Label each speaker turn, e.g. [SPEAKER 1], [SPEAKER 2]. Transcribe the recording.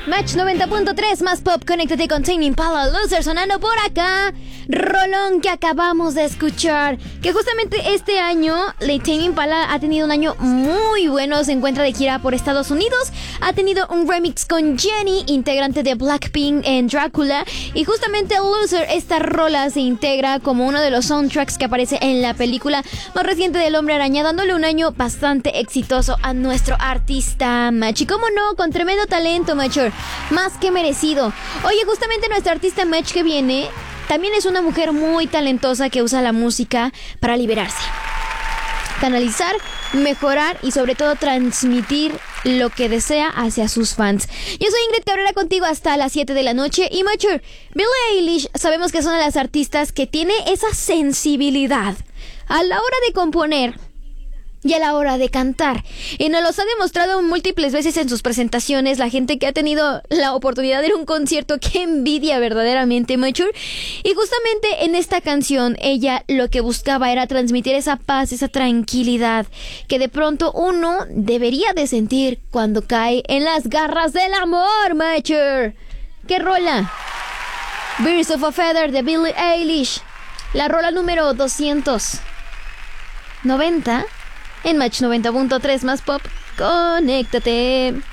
[SPEAKER 1] Match 90.3 más pop, conéctate con Tame Impala, Loser sonando por acá. Rolón que acabamos de escuchar, que justamente este año Tame Impala ha tenido un año muy bueno. Se encuentra de gira por Estados Unidos. Ha tenido un remix con Jennie, integrante de Blackpink, en Drácula. Y justamente Loser, esta rola se integra como uno de los soundtracks que aparece en la película más reciente del Hombre Araña, dándole un año bastante exitoso a nuestro artista Match. Y cómo no, con tremendo talento, Matcher, más que merecido. Oye, justamente nuestra artista Match que viene también es una mujer muy talentosa que usa la música para liberarse, canalizar, mejorar y sobre todo transmitir lo que desea hacia sus fans. Yo soy Ingrid Cabrera, contigo hasta las 7 de la noche. Y Matcher, Billie Eilish, sabemos que es una de las artistas que tiene esa sensibilidad a la hora de componer y a la hora de cantar, y nos los ha demostrado múltiples veces en sus presentaciones. La gente que ha tenido la oportunidad de ir a un concierto, que envidia verdaderamente, Mature. Y justamente en esta canción ella lo que buscaba era transmitir esa paz, esa tranquilidad que de pronto uno debería de sentir cuando cae en las garras del amor, Mature. ¡Qué rola! Birds of a Feather de Billie Eilish, la rola número 290 en Match 90.3 más pop. Conéctate.